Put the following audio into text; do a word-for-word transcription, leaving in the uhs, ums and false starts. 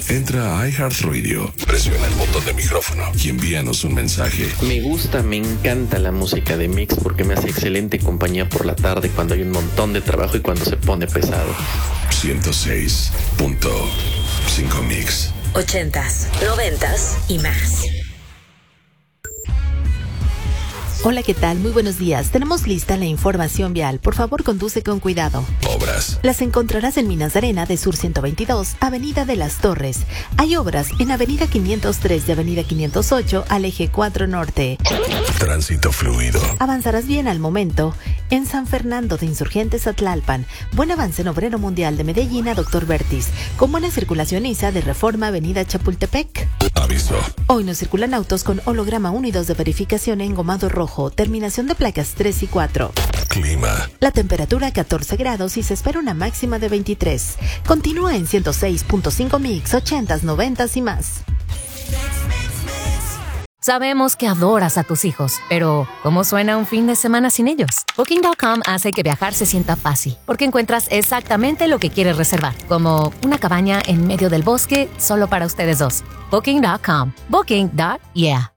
Entra a iHeartRadio, presiona el botón de micrófono y envíanos un mensaje. Me gusta, me encanta la música de Mix porque me hace excelente compañía por la tarde cuando hay un montón de trabajo y cuando se pone pesado. ciento seis punto cinco Mix. Ochentas, noventas y más. Hola, ¿qué tal? Muy buenos días. Tenemos lista la información vial. Por favor, conduce con cuidado. Obras. Las encontrarás en Minas de Arena de Sur ciento veintidós, Avenida de las Torres. Hay obras en Avenida quinientos tres de Avenida quinientos ocho al Eje cuatro Norte. Tránsito fluido. Avanzarás bien al momento en San Fernando de Insurgentes a Tlalpan. Buen avance en Obrero Mundial de Medellín a Doctor Vertis. Con buena circulación ISA de Reforma Avenida Chapultepec. Aviso. Hoy no circulan autos con holograma uno y dos de verificación en engomado rojo. Terminación de placas tres y cuatro. Clima. La temperatura catorce grados y se espera una máxima de veintitrés. Continúa en ciento seis punto cinco Mix, ochentas, noventas y más. Sabemos que adoras a tus hijos, pero ¿cómo suena un fin de semana sin ellos? Booking punto com hace que viajar se sienta fácil, porque encuentras exactamente lo que quieres reservar, como una cabaña en medio del bosque solo para ustedes dos. Booking punto com. Booking. Yeah.